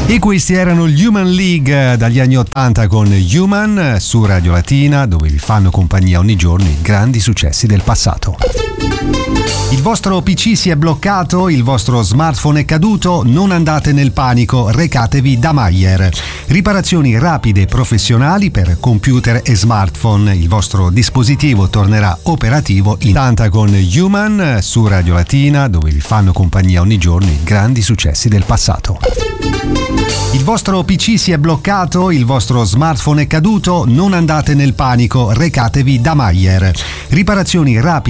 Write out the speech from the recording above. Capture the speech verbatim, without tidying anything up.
E questi erano gli Human League dagli anni ottanta con Human su Radio Latina, dove vi fanno compagnia ogni giorno i grandi successi del passato. Il vostro P C si è bloccato, il vostro smartphone è caduto, non andate nel panico, recatevi da Mayer. Riparazioni rapide e professionali per computer e smartphone. Il vostro dispositivo tornerà operativo in tanta con Human su Radio Latina, dove vi fanno compagnia ogni giorno i grandi successi del passato. Il vostro P C si è bloccato, il vostro smartphone è caduto, non andate nel panico, recatevi da Mayer. Riparazioni rapide